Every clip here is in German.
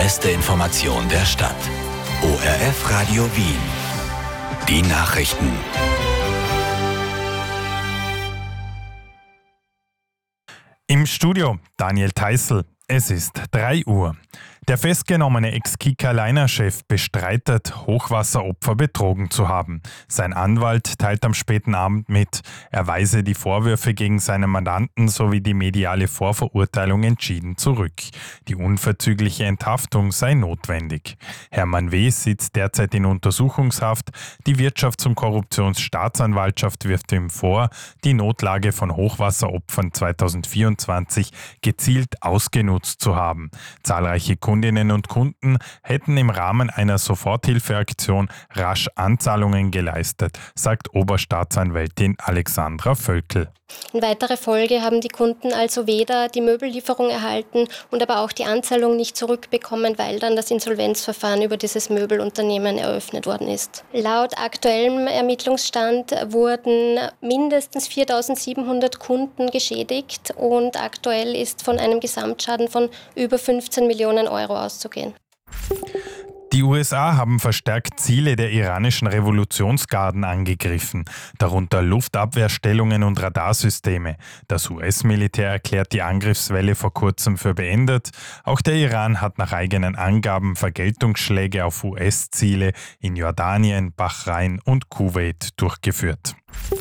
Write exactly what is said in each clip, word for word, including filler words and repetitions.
beste Information der Stadt. O R F Radio Wien. Die Nachrichten. Im Studio Daniel Theißl. Es ist drei Uhr. Der festgenommene Ex-Kika-Liner-Chef bestreitet, Hochwasseropfer betrogen zu haben. Sein Anwalt teilt am späten Abend mit, er weise die Vorwürfe gegen seinen Mandanten sowie die mediale Vorverurteilung entschieden zurück. Die unverzügliche Enthaftung sei notwendig. Hermann W. sitzt derzeit in Untersuchungshaft. Die Wirtschafts- und Korruptionsstaatsanwaltschaft wirft ihm vor, die Notlage von Hochwasseropfern zweitausendvierundzwanzig gezielt ausgenutzt zu haben. Zahlreiche Kundinnen und Kunden hätten im Rahmen einer Soforthilfeaktion rasch Anzahlungen geleistet, sagt Oberstaatsanwältin Alexandra Völkel. In weiterer Folge haben die Kunden also weder die Möbellieferung erhalten und aber auch die Anzahlung nicht zurückbekommen, weil dann das Insolvenzverfahren über dieses Möbelunternehmen eröffnet worden ist. Laut aktuellem Ermittlungsstand wurden mindestens viertausendsiebenhundert Kunden geschädigt und aktuell ist von einem Gesamtschaden von über fünfzehn Millionen Euro auszugehen. Die U S A haben verstärkt Ziele der iranischen Revolutionsgarden angegriffen, darunter Luftabwehrstellungen und Radarsysteme. Das U S-Militär erklärt die Angriffswelle vor kurzem für beendet. Auch der Iran hat nach eigenen Angaben Vergeltungsschläge auf U S-Ziele in Jordanien, Bahrain und Kuwait durchgeführt.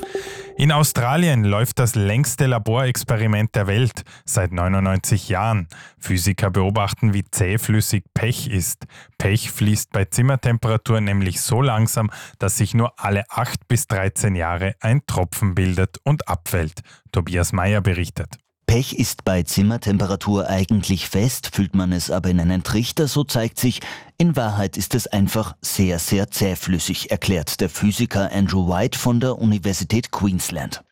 In Australien läuft das längste Laborexperiment der Welt seit neunundneunzig Jahren. Physiker beobachten, wie zähflüssig Pech ist. Pech fließt bei Zimmertemperatur nämlich so langsam, dass sich nur alle acht bis dreizehn Jahre ein Tropfen bildet und abfällt. Tobias Meyer berichtet. Pech ist bei Zimmertemperatur eigentlich fest, füllt man es aber in einen Trichter, so zeigt sich, in Wahrheit ist es einfach sehr, sehr zähflüssig, erklärt der Physiker Andrew White von der Universität Queensland.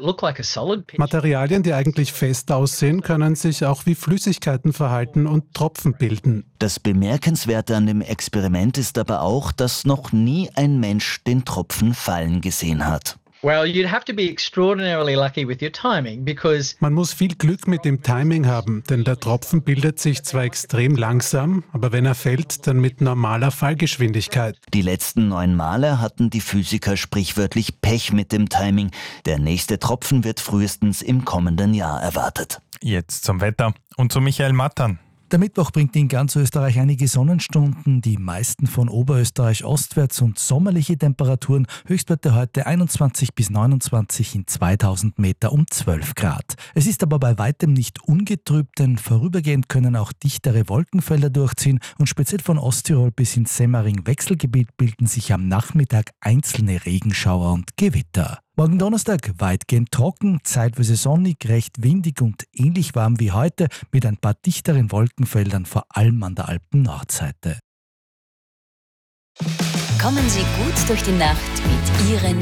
Materialien, die eigentlich fest aussehen, können sich auch wie Flüssigkeiten verhalten und Tropfen bilden. Das Bemerkenswerte an dem Experiment ist aber auch, dass noch nie ein Mensch den Tropfen fallen gesehen hat. Well, you'd have to be extraordinarily lucky with your timing, because Man muss viel Glück mit dem Timing haben, denn der Tropfen bildet sich zwar extrem langsam, aber wenn er fällt, dann mit normaler Fallgeschwindigkeit. Die letzten neun Male hatten die Physiker sprichwörtlich Pech mit dem Timing. Der nächste Tropfen wird frühestens im kommenden Jahr erwartet. Jetzt zum Wetter und zu Michael Mattern. Der Mittwoch bringt in ganz Österreich einige Sonnenstunden, die meisten von Oberösterreich ostwärts und sommerliche Temperaturen. Höchstwerte heute einundzwanzig bis neunundzwanzig in zweitausend Meter um zwölf Grad. Es ist aber bei weitem nicht ungetrübt, denn vorübergehend können auch dichtere Wolkenfelder durchziehen und speziell von Osttirol bis ins Semmering-Wechselgebiet bilden sich am Nachmittag einzelne Regenschauer und Gewitter. Morgen Donnerstag weitgehend trocken, zeitweise sonnig, recht windig und ähnlich warm wie heute mit ein paar dichteren Wolkenfeldern, vor allem an der Alpen-Nordseite. Kommen Sie gut durch die Nacht mit Ihren